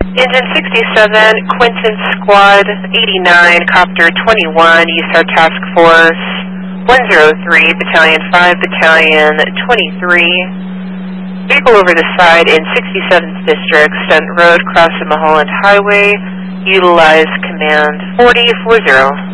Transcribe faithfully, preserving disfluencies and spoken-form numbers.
Engine sixty-seven, Quinton Squad eighty-nine, Copter twenty-one, U S A R Task Force one oh three, Battalion five, Battalion twenty-three. Vehicle over the side in sixty-seventh District, Stent Road, cross the Mulholland Highway. Utilize command forty forty.